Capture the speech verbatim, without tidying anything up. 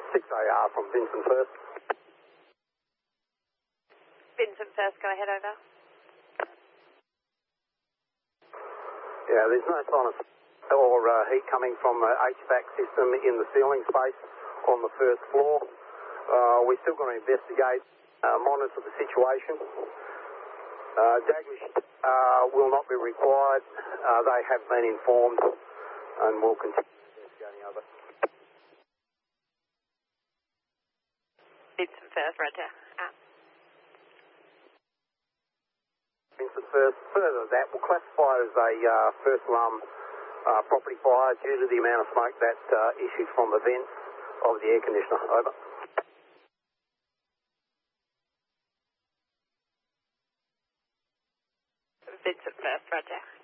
six A R from Vincent First. Vincent First, go ahead, over. Yeah, there's no sign of or uh, heat coming from the H V A C system in the ceiling space on the first floor. Uh, we're still going to investigate, uh, monitor the situation. Uh, Daglish uh, will not be required. Uh, they have been informed and will continue investigating over. Vincent First, roger. Out. Vincent First, further to that, will classify as a uh, first alarm uh, property fire due to the amount of smoke that uh, issued from the vents of the air conditioner. Over. Vincent First, roger.